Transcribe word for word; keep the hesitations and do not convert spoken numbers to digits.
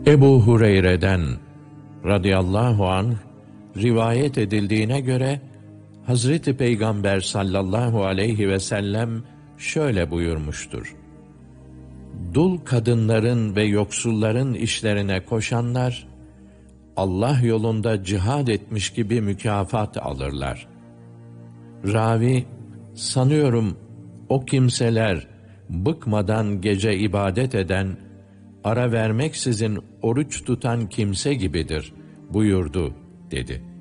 Ebu Hureyre'den radıyallahu anh rivayet edildiğine göre Hazreti Peygamber sallallahu aleyhi ve sellem şöyle buyurmuştur: Dul kadınların ve yoksulların işlerine koşanlar Allah yolunda cihad etmiş gibi mükafat alırlar. Ravi, sanıyorum o kimseler bıkmadan gece ibadet eden, ara vermeksizin oruç tutan kimse gibidir buyurdu dedi.